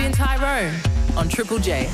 and Tyrone on Triple J.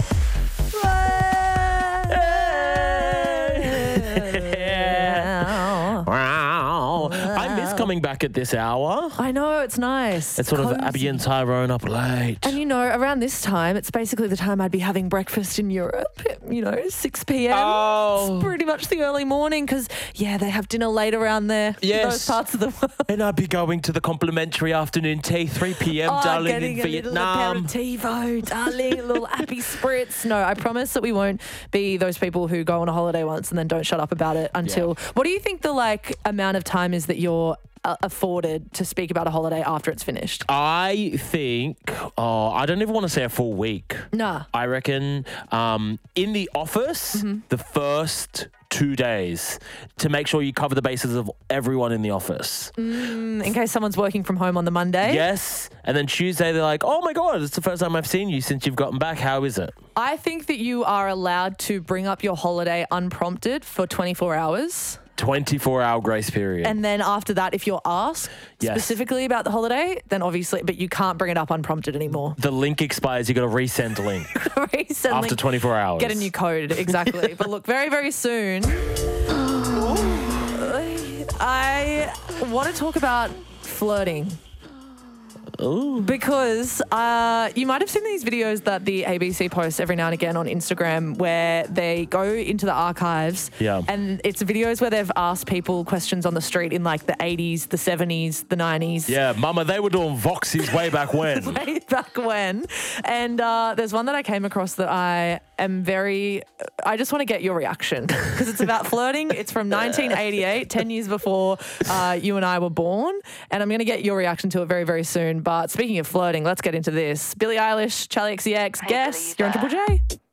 Wow. I miss coming back at this hour. I know, it's nice. It's sort of Cozy. Abby and Tyrone up late. And you know, around this time, it's basically the time I'd be having breakfast in Europe, 6 p.m. Oh. It's pretty much the early morning because, they have dinner late around there. Yes. Those parts of the world. And I'd be going to the complimentary afternoon tea, 3 p.m, darling, getting in a little Vietnam. aperitivo, darling, a little appy spritz. No, I promise that we won't be those people who go on a holiday once and then don't shut up about it until... What do you think the amount of time is that you're afforded to speak about a holiday after it's finished? I think, I don't even want to say a full week. Nah. I reckon in the office, the first 2 days to make sure you cover the bases of everyone in the office. In case someone's working from home on the Monday? Yes. And then Tuesday, they're like, oh my God, it's the first time I've seen you since you've gotten back. How is it? I think that you are allowed to bring up your holiday unprompted for 24 hours. 24-hour grace period. And then after that, if you're asked specifically about the holiday, then obviously, but you can't bring it up unprompted anymore. The link expires. You got to resend link after 24 hours. Get a new code, exactly. But look, very, very soon, I want to talk about flirting. Ooh. Because you might have seen these videos that the ABC posts every now and again on Instagram where they go into the archives and it's videos where they've asked people questions on the street in the 80s, the 70s, the 90s. Yeah, mama, they were doing Voxies way back when. Way back when. And there's one that I came across that I just want to get your reaction because it's about flirting. It's from 1988, 10 years before you and I were born. And I'm going to get your reaction to it very, very soon. But speaking of flirting, let's get into this. Billie Eilish, Charlie XCX, Guess. You're on Triple J.